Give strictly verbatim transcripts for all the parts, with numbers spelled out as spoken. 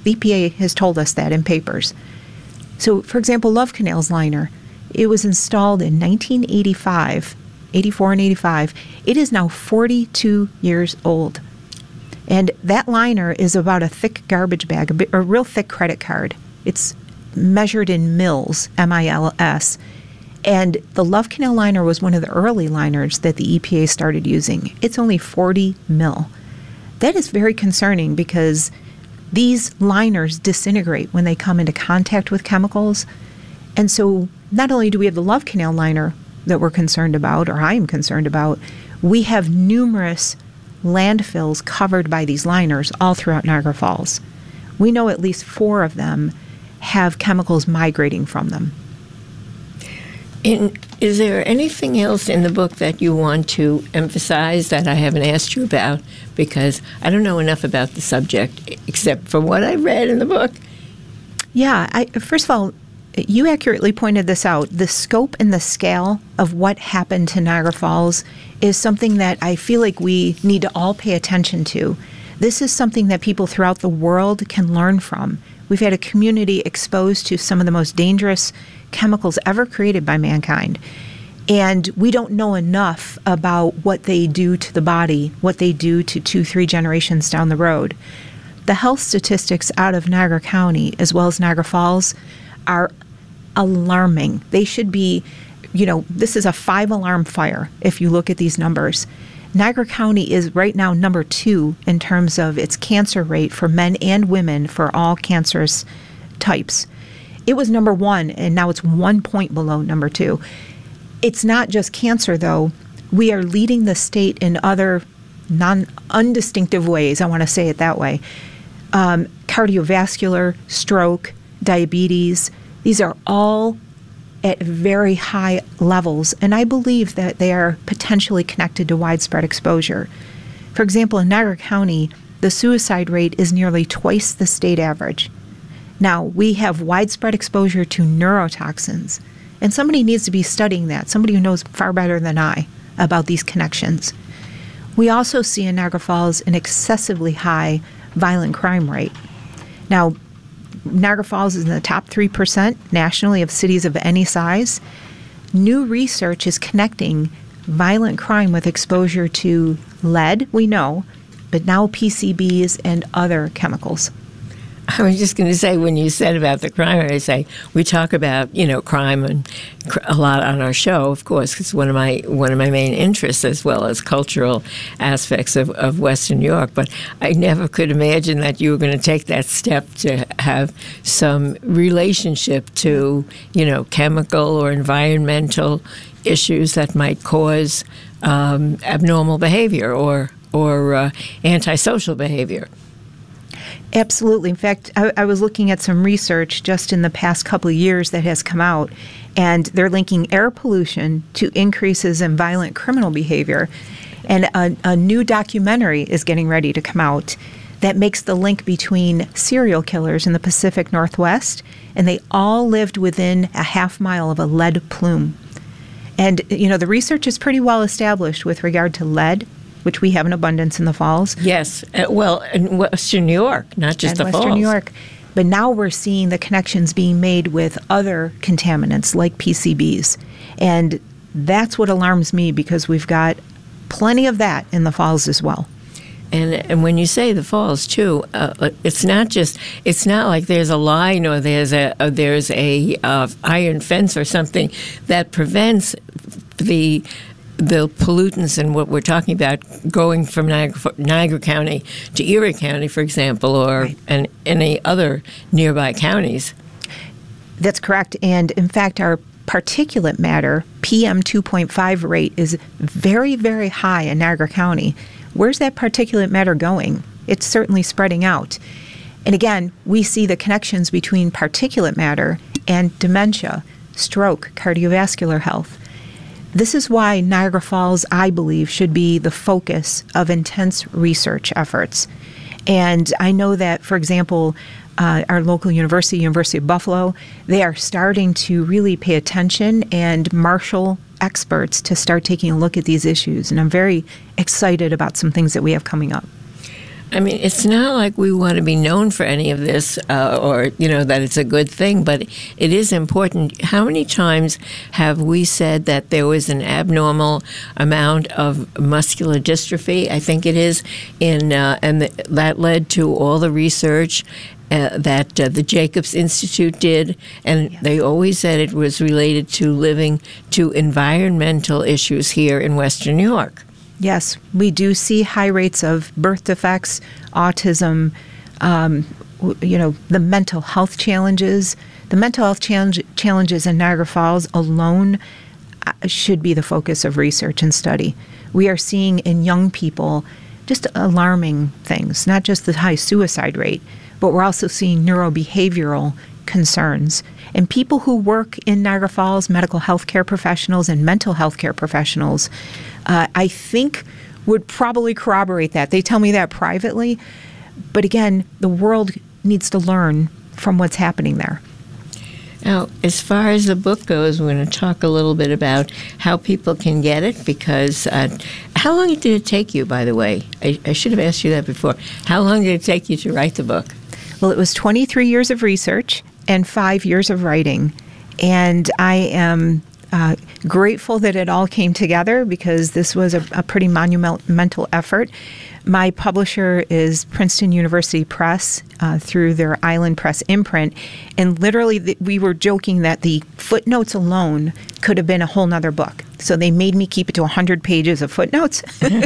The E P A has told us that in papers. So, for example, Love Canal's liner, it was installed in nineteen eighty-five, eighty-four and eighty-five. It is now forty-two years old. And that liner is about a thick garbage bag, a, bit, a real thick credit card. It's measured in mils, M I L S. And the Love Canal liner was one of the early liners that the E P A started using. It's only forty mil. That is very concerning because these liners disintegrate when they come into contact with chemicals. And so not only do we have the Love Canal liner that we're concerned about, or I am concerned about, we have numerous landfills covered by these liners all throughout Niagara Falls. We know at least four of them have chemicals migrating from them. In, is there anything else in the book that you want to emphasize that I haven't asked you about? Because I don't know enough about the subject except for what I read in the book. Yeah, I, first of all, you accurately pointed this out. The scope and the scale of what happened to Niagara Falls is something that I feel like we need to all pay attention to. This is something that people throughout the world can learn from. We've had a community exposed to some of the most dangerous chemicals ever created by mankind. And we don't know enough about what they do to the body, what they do to two, three generations down the road. The health statistics out of Niagara County, as well as Niagara Falls, are alarming. They should be, you know, this is a five-alarm fire if you look at these numbers. Niagara County is right now number two in terms of its cancer rate for men and women for all cancerous types. It was number one, and now it's one point below number two. It's not just cancer, though. We are leading the state in other non-undistinctive ways, I want to say it that way. Um, cardiovascular, stroke, diabetes, these are all at very high levels, and I believe that they are potentially connected to widespread exposure. For example, in Niagara County, the suicide rate is nearly twice the state average. Now, we have widespread exposure to neurotoxins, and somebody needs to be studying that, somebody who knows far better than I about these connections. We also see in Niagara Falls an excessively high violent crime rate. Now, Niagara Falls is in the top three percent nationally of cities of any size. New research is connecting violent crime with exposure to lead, we know, but now P C Bs and other chemicals. I was just going to say, when you said about the crime, I say we talk about, you know, crime and cr- a lot on our show, of course, because one of my one of my main interests, as well as cultural aspects of, of Western New York. But I never could imagine that you were going to take that step to have some relationship to, you know, chemical or environmental issues that might cause um, abnormal behavior or or uh, antisocial behavior. Absolutely. In fact, I, I was looking at some research just in the past couple of years that has come out, and they're linking air pollution to increases in violent criminal behavior. And a, a new documentary is getting ready to come out that makes the link between serial killers in the Pacific Northwest, and they all lived within a half mile of a lead plume. And, you know, the research is pretty well established with regard to lead, which we have in abundance in the Falls. Yes. Uh, well, in Western New York, not just and the Western Falls. New York. But now we're seeing the connections being made with other contaminants like P C Bs. And that's what alarms me, because we've got plenty of that in the Falls as well. And and when you say the Falls too, uh, it's not just it's not like there's a line or there's a uh, there's a uh, iron fence or something that prevents the the pollutants and what we're talking about going from Niagara, Niagara County to Erie County, for example, or right. and any other nearby counties. That's correct. And in fact, our particulate matter, P M two point five rate, is very, very high in Niagara County. Where's that particulate matter going? It's certainly spreading out. And again, we see the connections between particulate matter and dementia, stroke, cardiovascular health. This is why Niagara Falls, I believe, should be the focus of intense research efforts. And I know that, for example, uh, our local university, University of Buffalo, they are starting to really pay attention and marshal experts to start taking a look at these issues. And I'm very excited about some things that we have coming up. I mean, it's not like we want to be known for any of this uh, or, you know, that it's a good thing, but it is important. How many times have we said that there was an abnormal amount of muscular dystrophy, I think it is, in uh, and the, that led to all the research Uh, that uh, the Jacobs Institute did, and yes. They always said it was related to living to environmental issues here in Western New York. Yes, we do see high rates of birth defects, autism, um, you know, the mental health challenges. The mental health challenge, challenges in Niagara Falls alone should be the focus of research and study. We are seeing in young people just alarming things, not just the high suicide rate, but we're also seeing neurobehavioral concerns. And people who work in Niagara Falls, medical health care professionals and mental health care professionals, uh, I think would probably corroborate that. They tell me that privately. But again, the world needs to learn from what's happening there. Now, as far as the book goes, we're going to talk a little bit about how people can get it, because uh, how long did it take you, by the way? I, I should have asked you that before. How long did it take you to write the book? Well, it was twenty-three years of research and five years of writing. And I am uh, grateful that it all came together, because this was a, a pretty monumental effort. My publisher is Princeton University Press uh, through their Island Press imprint. And literally, the, we were joking that the footnotes alone could have been a whole nother book. So they made me keep it to one hundred pages of footnotes.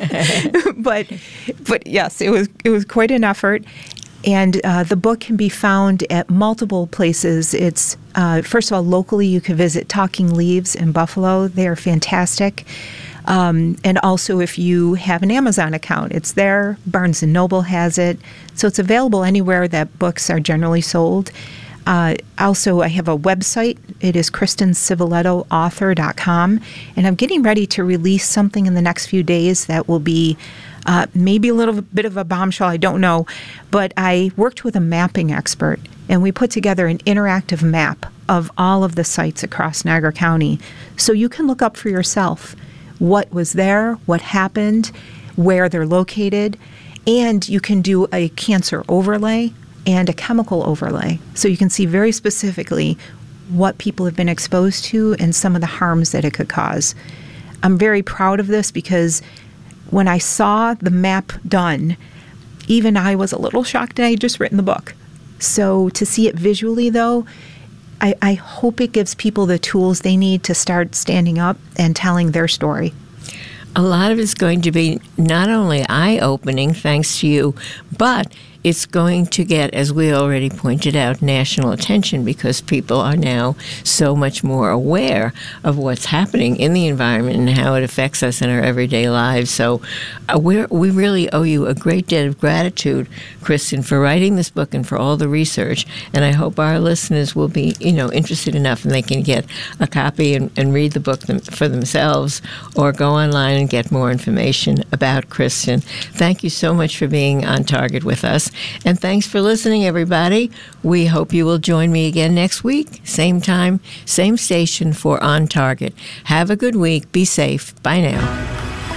but, but yes, it was it was quite an effort. And uh, the book can be found at multiple places. It's, uh, first of all, locally, you can visit Talking Leaves in Buffalo. They are fantastic. Um, and also, if you have an Amazon account, it's there. Barnes and Noble has it. So it's available anywhere that books are generally sold. Uh, also, I have a website. It is kristen civiletto author dot com. And I'm getting ready to release something in the next few days that will be uh, maybe a little bit of a bombshell, I don't know. But I worked with a mapping expert, and we put together an interactive map of all of the sites across Niagara County. So you can look up for yourself what was there, what happened, where they're located, and you can do a cancer overlay and a chemical overlay. So you can see very specifically what people have been exposed to and some of the harms that it could cause. I'm very proud of this, because when I saw the map done, even I was a little shocked that I had just written the book. So to see it visually, though, I, I hope it gives people the tools they need to start standing up and telling their story. A lot of it's going to be not only eye-opening, thanks to you, but it's going to get, as we already pointed out, national attention, because people are now so much more aware of what's happening in the environment and how it affects us in our everyday lives. So uh, we're, we really owe you a great debt of gratitude, Kristen, for writing this book and for all the research. And I hope our listeners will be, you know, interested enough and they can get a copy and, and read the book them, for themselves, or go online and get more information about Kristen. Thank you so much for being on Target with us. And thanks for listening, everybody. We hope you will join me again next week, same time, same station for On Target. Have a good week. Be safe. Bye now.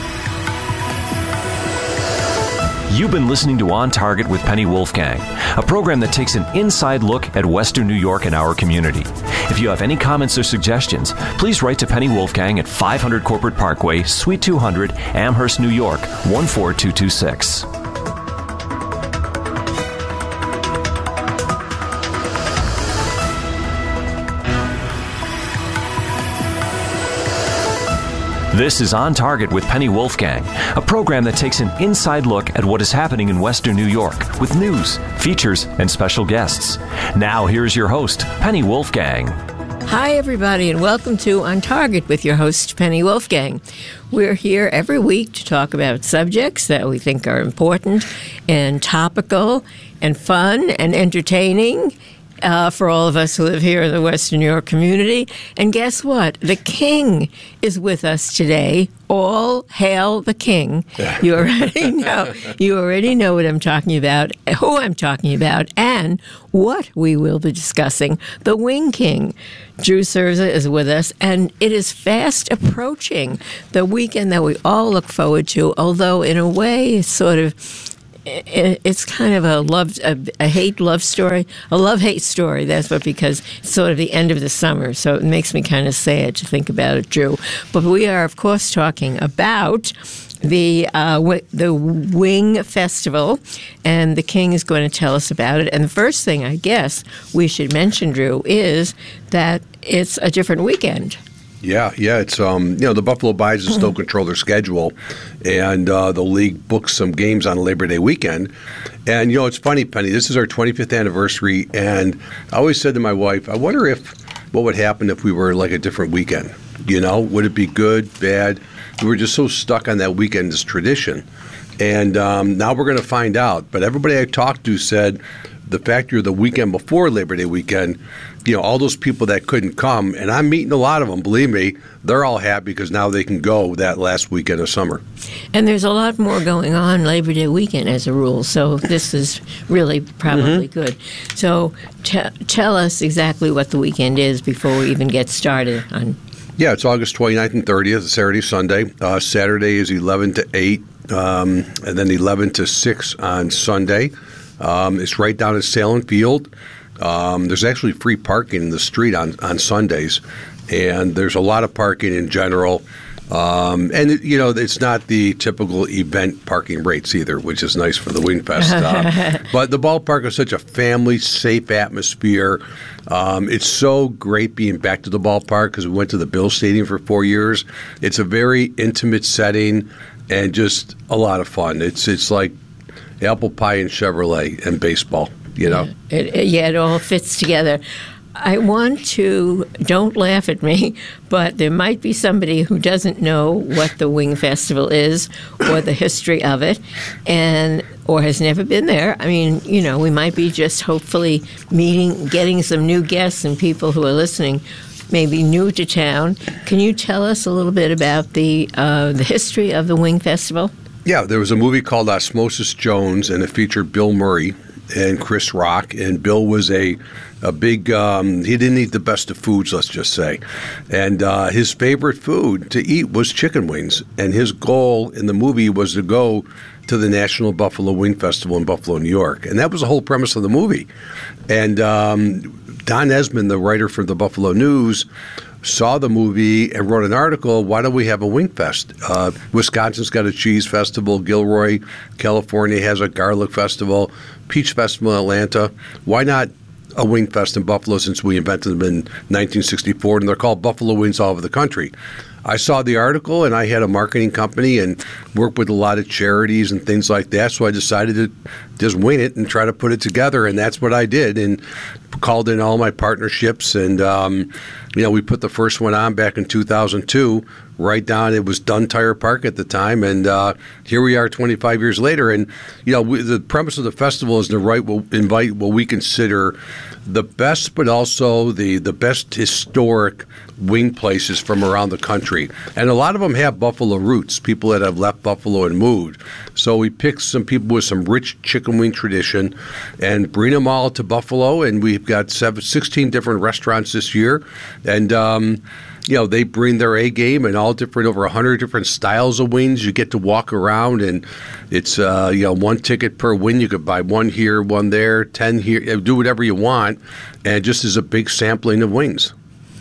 You've been listening to On Target with Penny Wolfgang, a program that takes an inside look at Western New York and our community. If you have any comments or suggestions, please write to Penny Wolfgang at five hundred Corporate Parkway, Suite two hundred, Amherst, New York, one four two two six. This is On Target with Penny Wolfgang, a program that takes an inside look at what is happening in Western New York with news, features, and special guests. Now, here's your host, Penny Wolfgang. Hi, everybody, and welcome to On Target with your host, Penny Wolfgang. We're here every week to talk about subjects that we think are important and topical and fun and entertaining Uh, for all of us who live here in the Western New York community. And guess what? The King is with us today. All hail the King. You already know. You already know what I'm talking about, who I'm talking about, and what we will be discussing. The Wing King. Drew Cerza is with us, and it is fast approaching the weekend that we all look forward to, although in a way it's sort of it's kind of a love, a, a hate love story, a love hate story. That's what, because it's sort of the end of the summer, so it makes me kind of sad to think about it, Drew. But we are, of course, talking about the uh, w- the Wing Festival, and the King is going to tell us about it. And the first thing I guess we should mention, Drew, is that it's a different weekend. Yeah, yeah. It's um, you know, the Buffalo Bisons still control their schedule, and uh, the league books some games on Labor Day weekend. And you know, it's funny, Penny. This is our twenty-fifth anniversary, and I always said to my wife, I wonder if what would happen if we were like a different weekend. You know, would it be good, bad? We were just so stuck on that weekend as tradition, and um, now we're going to find out. But everybody I talked to said the fact you're the weekend before Labor Day weekend, you know, all those people that couldn't come, and I'm meeting a lot of them, believe me, they're all happy because now they can go that last weekend of summer. And there's a lot more going on Labor Day weekend as a rule, so this is really probably mm-hmm. good. So t- tell us exactly what the weekend is before we even get started on. Yeah, it's August twenty-ninth and thirtieth, Saturday, Sunday. Uh, Saturday is eleven to eight, um, and then eleven to six on Sunday. Um, it's right down at Salem Field. Um, there's actually free parking in the street on, on Sundays, and there's a lot of parking in general. Um, and, it, you know, it's not the typical event parking rates either, which is nice for the Wingfest. Uh, but the ballpark is such a family-safe atmosphere. Um, it's so great being back to the ballpark because we went to the Bill Stadium for four years. It's a very intimate setting and just a lot of fun. It's it's like apple pie and Chevrolet and baseball, you know? Yeah, it, yeah, it all fits together. I want to, don't laugh at me, but there might be somebody who doesn't know what the Wing Festival is or the history of it, and or has never been there. I mean, you know, we might be just hopefully meeting, getting some new guests and people who are listening, maybe new to town. Can you tell us a little bit about the uh, the history of the Wing Festival? Yeah, there was a movie called Osmosis Jones, and it featured Bill Murray and Chris Rock, and Bill was a a big, um, he didn't eat the best of foods, let's just say. And uh, his favorite food to eat was chicken wings. And his goal in the movie was to go to the National Buffalo Wing Festival in Buffalo, New York. And that was the whole premise of the movie. And um, Don Esmond, the writer for the Buffalo News, saw the movie and wrote an article, why don't we have a Wing Fest? Uh, Wisconsin's got a cheese festival. Gilroy, California has a garlic festival. Peach Festival in Atlanta. Why not a Wing Fest in Buffalo, since we invented them in nineteen sixty-four, and they're called Buffalo Wings all over the country. I saw the article, and I had a marketing company and worked with a lot of charities and things like that, so I decided to just wing it and try to put it together, and that's what I did, and called in all my partnerships, and um, you know, we put the first one on back in two thousand two, right down, it was Dunn Tire Park at the time, and uh, here we are twenty-five years later, and you know, we, the premise of the festival is to right, we'll invite what we consider the best, but also the, the best historic wing places from around the country. And a lot of them have Buffalo roots, people that have left Buffalo and moved. So we picked some people with some rich chicken wing tradition and bring them all to Buffalo, and we've got seven, sixteen different restaurants this year. And, um, you know, they bring their A game and all different, over one hundred different styles of wings. You get to walk around, and it's, uh, you know, one ticket per wing. You could buy one here, one there, ten here, do whatever you want, and just as a big sampling of wings.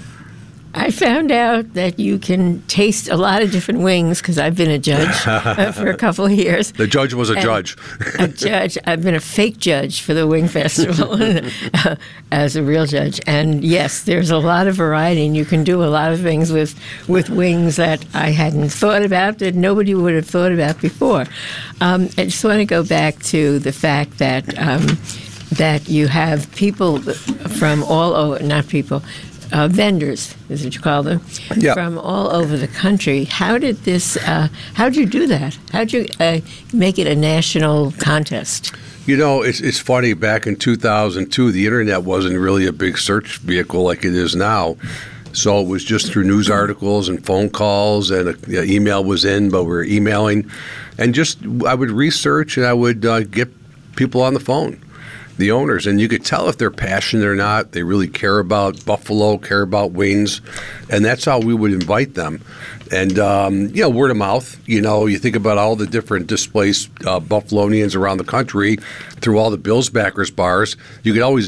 I found out that you can taste a lot of different wings because I've been a judge uh, for a couple of years. The judge was a and judge. a judge. I've been a fake judge for the Wing Festival uh, as a real judge. And yes, there's a lot of variety, and you can do a lot of things with, with wings that I hadn't thought about, that nobody would have thought about before. Um, I just want to go back to the fact that um, that you have people from all over, not people, Uh, vendors, is what you call them, yeah. from all over the country. How did this, uh, how did you do that? How did you uh, make it a national contest? You know, it's it's funny, back in two thousand two, the internet wasn't really a big search vehicle like it is now. So it was just through news articles and phone calls, and a, a email was in, but we were emailing. And just, I would research, and I would uh, get people on the phone. the owners, and you could tell if they're passionate or not. They really care about Buffalo, care about wings, and that's how we would invite them. And, um, you know, word of mouth, you know, you think about all the different displaced uh, Buffalonians around the country through all the Bills backers bars. You could always